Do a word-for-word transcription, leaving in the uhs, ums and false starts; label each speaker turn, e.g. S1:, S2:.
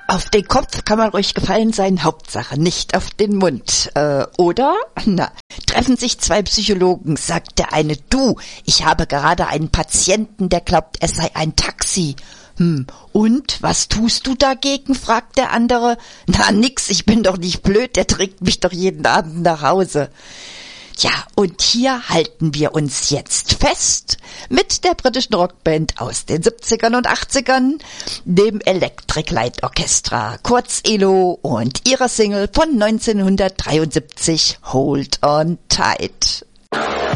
S1: Auf den Kopf kann man ruhig gefallen sein, Hauptsache nicht auf den Mund. Äh, oder? Na, treffen sich zwei Psychologen, sagt der eine, du, ich habe gerade einen Patienten, der glaubt, es sei ein Taxi. Hm, und, was tust du dagegen, fragt der andere. Na, nix, ich bin doch nicht blöd, der trägt mich doch jeden Abend nach Hause. Ja, und hier halten wir uns jetzt fest mit der britischen Rockband aus den siebzigern und achtzigern, dem Electric Light Orchestra, kurz E L O, und ihrer Single von neunzehnhundertdreiundsiebzig, Hold on Tight.